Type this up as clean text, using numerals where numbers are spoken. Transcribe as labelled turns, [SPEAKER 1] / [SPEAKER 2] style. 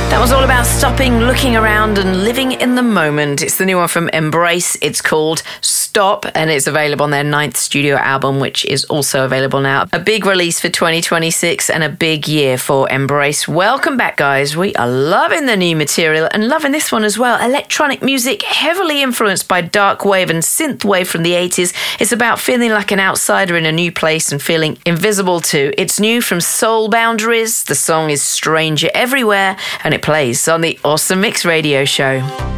[SPEAKER 1] That was all about stopping, looking around and living in the moment. It's the new one from Embrace. It's called Stop and it's available on their 9th studio album, which is also available now. A big release for 2026 and a big year for Embrace. Welcome back, guys. We are loving the new material and loving this one as well. Electronic music heavily influenced by dark wave and synth wave from the 80s. It's about feeling like an outsider in a new place and feeling invisible too. It's new from Soul Boundaries. The song is Stranger Everywhere and it plays on the Awesome Mix Radio Show.